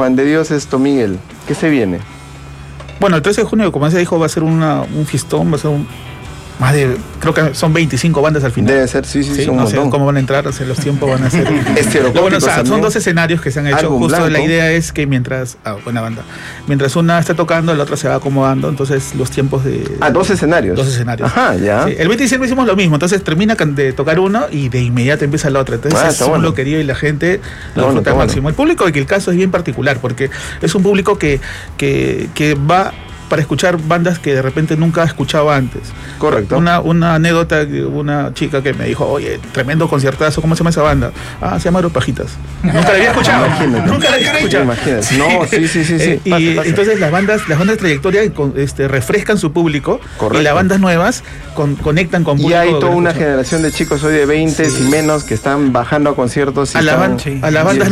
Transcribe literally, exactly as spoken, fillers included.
Juan de Dios Esto Miguel, ¿qué se viene? Bueno, el trece de junio, como se dijo, va a ser una, un fiestón, va a ser un... Más de, creo que son veinticinco bandas al final. Debe ser, sí, sí, sí son no un sé montón. cómo van a entrar, o sea, los tiempos van a ser... Estereocópicos Lo bueno, o sea, son también. dos escenarios que se han hecho. Álbum Justo blanco. la idea es que mientras... Ah, buena banda. Mientras una está tocando, la otra se va acomodando, entonces los tiempos de... Ah, dos escenarios. Dos escenarios. Ajá, ya. Sí, el veinte de diciembre hicimos lo mismo, entonces termina de tocar uno y de inmediato empieza la otra. Entonces Ah, es está un bueno. loquerío y la gente lo bueno, disfruta está al bueno. máximo. El público, y que el caso es bien particular, porque es un público que, que, que va para escuchar bandas que de repente nunca ha escuchado antes. Correcto. Una, una anécdota de una chica que me dijo, oye, tremendo conciertazo, ¿cómo se llama esa banda? Ah, se llama Aeropajitas. Nunca la había escuchado. Imagínate. Nunca la había escuchado. Imagínate. No, sí, sí, sí, sí. Eh, Pasa, y pasa. entonces las bandas, las bandas de trayectoria con- este, refrescan su público. Correcto. Y las bandas nuevas con- conectan con Y público. hay que toda no una escucha. generación de chicos hoy de veinte Sí. y menos que están bajando a conciertos y A, la están ban- a las bandas